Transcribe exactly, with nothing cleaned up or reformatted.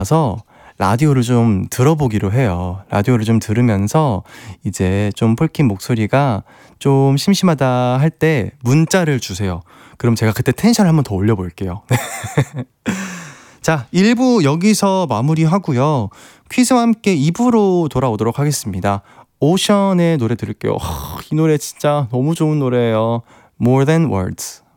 서 라디오를 좀 들어보기로 해요. 라디오를 좀 들으면서 이제 좀 폴킴 목소리가 좀 심심하다 할 때 문자를 주세요. 그럼 제가 그때 텐션을 한번 더 올려볼게요. 자, 일 부 여기서 마무리하고요. 퀴즈와 함께 이 부로 돌아오도록 하겠습니다. 오션의 노래 들을게요. 하, 이 노래 진짜 너무 좋은 노래예요. More Than Words.